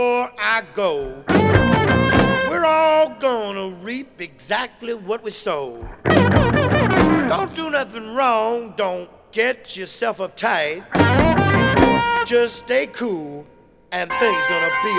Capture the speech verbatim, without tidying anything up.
Before I go, we're all gonna reap exactly what we sow. Don't do nothing wrong, don't get yourself uptight. Just stay cool and things gonna be